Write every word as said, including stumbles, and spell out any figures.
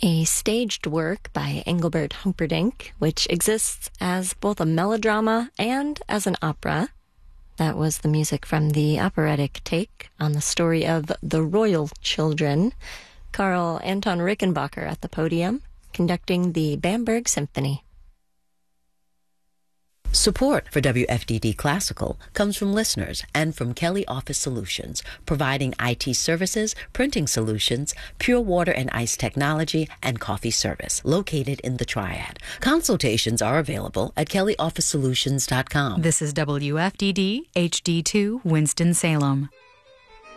a staged work by Engelbert Humperdinck, which exists as both a melodrama and as an opera. That was the music from the operatic take on the story of The Royal Children. Karl Anton Rickenbacker at the podium, conducting the Bamberg Symphony. Support for W F D D Classical comes from listeners and from Kelly Office Solutions, providing I T services, printing solutions, pure water and ice technology, and coffee service, located in the Triad. Consultations are available at kelly office solutions dot com. This is W F D D H D two Winston-Salem.